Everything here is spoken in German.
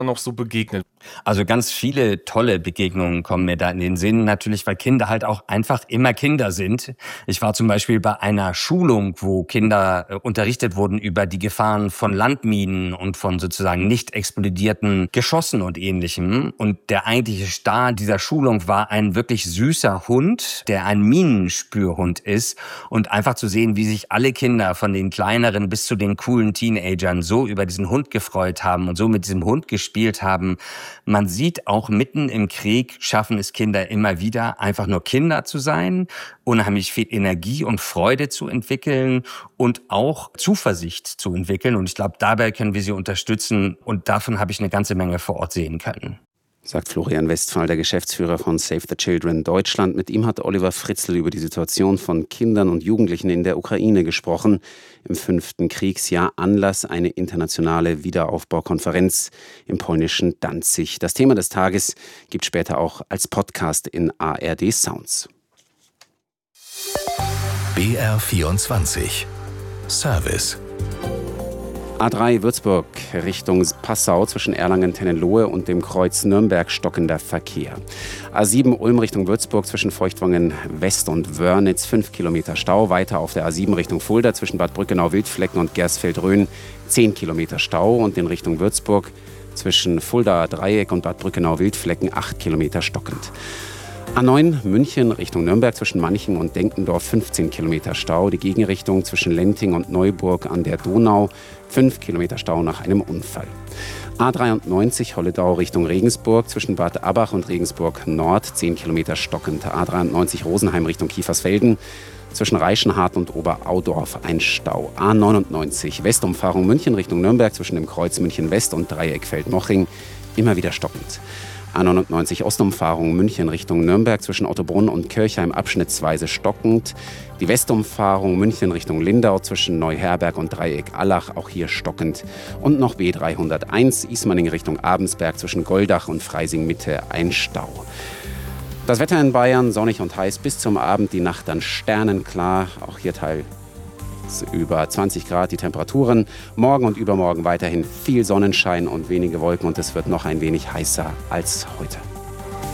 noch so begegnet? Also ganz viele tolle Begegnungen kommen mir da in den Sinn. Natürlich, weil Kinder halt auch einfach immer Kinder sind. Ich war zum Beispiel bei einer Schulung, wo Kinder unterrichtet wurden über die Gefahren von Landminen und von sozusagen nicht explodierten Geschossen und Ähnlichem. Und der eigentliche Star dieser Schulung war ein wirklich süßer Hund, der ein Minenspürhund ist. Und einfach zu sehen, wie sich alle Kinder von den kleineren bis zu den coolen Teenagern so über diesen Hund gefreut haben und so mit diesem Hund gespielt haben. Man sieht auch mitten im Krieg schaffen es Kinder immer wieder, einfach nur Kinder zu sein, unheimlich viel Energie und Freude zu entwickeln und auch Zuversicht zu entwickeln. Und ich glaube, dabei können wir sie unterstützen und davon habe ich eine ganze Menge vor Ort sehen können. Sagt Florian Westphal, der Geschäftsführer von Save the Children Deutschland. Mit ihm hat Oliver Fritzl über die Situation von Kindern und Jugendlichen in der Ukraine gesprochen. Im 5. Kriegsjahr Anlass eine internationale Wiederaufbaukonferenz im polnischen Danzig. Das Thema des Tages gibt später auch als Podcast in ARD Sounds. BR24 Service. A3 Würzburg Richtung Passau zwischen Erlangen-Tennenlohe und dem Kreuz Nürnberg stockender Verkehr. A7 Ulm Richtung Würzburg zwischen Feuchtwangen West und Wörnitz 5 Kilometer Stau. Weiter auf der A7 Richtung Fulda zwischen Bad Brückenau-Wildflecken und Gersfeld-Rhön 10 Kilometer Stau. Und in Richtung Würzburg zwischen Fulda Dreieck und Bad Brückenau-Wildflecken 8 Kilometer stockend. A9 München Richtung Nürnberg zwischen Manching und Denkendorf 15 Kilometer Stau. Die Gegenrichtung zwischen Lenting und Neuburg an der Donau 5 Kilometer Stau nach einem Unfall. A93 Holledau Richtung Regensburg zwischen Bad Abbach und Regensburg Nord 10 Kilometer stockend. A93 Rosenheim Richtung Kiefersfelden zwischen Reichenhart und Oberaudorf ein Stau. A99 Westumfahrung München Richtung Nürnberg zwischen dem Kreuz München West und Dreieck Feldmoching immer wieder stockend. A99 Ostumfahrung München Richtung Nürnberg zwischen Ottobrunn und Kirchheim abschnittsweise stockend. Die Westumfahrung München Richtung Lindau zwischen Neuherberg und Dreieck Allach, auch hier stockend. Und noch B301 Ismaning Richtung Abensberg zwischen Goldach und Freising Mitte ein Stau. Das Wetter in Bayern sonnig und heiß bis zum Abend, die Nacht dann sternenklar, auch hier teils über 20 Grad die Temperaturen. Morgen und übermorgen weiterhin viel Sonnenschein und wenige Wolken und es wird noch ein wenig heißer als heute.